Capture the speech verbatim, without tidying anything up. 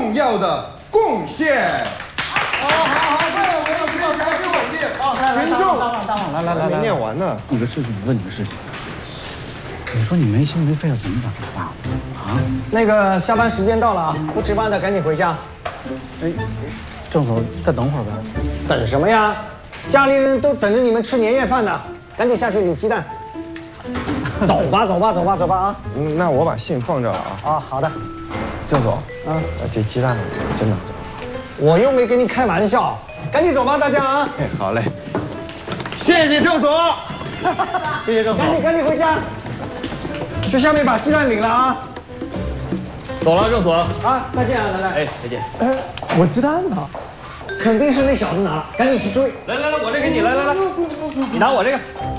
重要的贡献。好好好，为了维持社会稳定啊，群众， 来来来， 没念完呢。 你个事情，我问你个事情，你说你没心没肺的，怎么打电话啊？ 那个下班时间到了啊，不值班的赶紧回家。 哎，郑总，再等会儿呗。 等什么呀？家里人都等着你们吃年夜饭呢，赶紧下去领鸡蛋。走吧，走吧，走吧，走吧啊！ 嗯，那我把信放这了啊。 啊，好的。 郑总， 啊， 这鸡蛋真拿走。 我又没跟你开玩笑，赶紧走吧，大家啊！ 哎，好嘞。谢谢郑总，谢谢郑总。 赶紧赶紧回家，去下面把鸡蛋领了啊！ 走了，郑总。 啊，再见啊，来来。 哎，再见。 哎，我鸡蛋呢？肯定是那小子拿了，赶紧去追。 来来来，我这给你，来来来，你拿我这个。